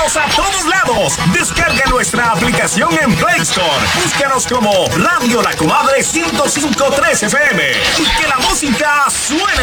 Síguenos a todos lados. Descarga nuestra aplicación en Play Store. Búscanos como Radio La Comadre 105.3 FM. Y que la música suene.